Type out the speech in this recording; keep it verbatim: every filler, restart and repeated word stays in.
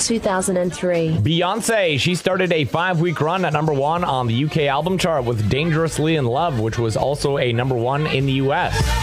two thousand three. Beyonce, she started a five-week run at number one on the U K album chart with Dangerously in Love, which was also a number one in the U S.